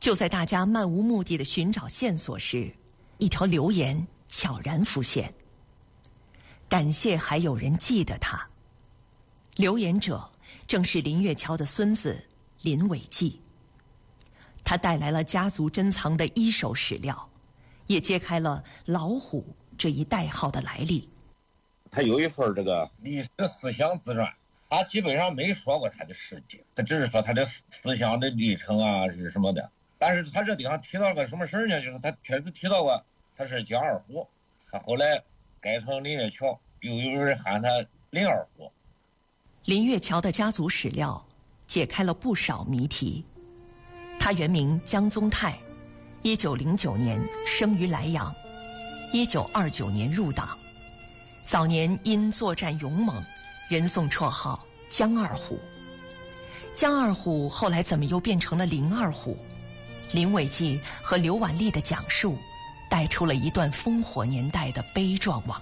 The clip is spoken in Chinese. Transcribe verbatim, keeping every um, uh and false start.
就在大家漫无目的的寻找线索时，一条留言悄然浮现。感谢还有人记得他。留言者正是林月桥的孙子林伟季。他带来了家族珍藏的一手史料，也揭开了老虎这一代号的来历。 他有一份这个历史思想自传，他基本上没说过他的事迹，他只是说他的思想的历程啊是什么的。但是他这地方提到个什么事儿呢？就是他确实提到过他是江二虎，他后来改成林月桥，又有人喊他林二虎。 林月桥的家族史料解开了不少谜题。他原名江宗泰，一九零九年生于莱阳，一九二九年入党。早年因作战勇猛，人送绰号江二虎。江二虎后来怎么又变成了林二虎？林伟季和刘婉丽的讲述，带出了一段烽火年代的悲壮往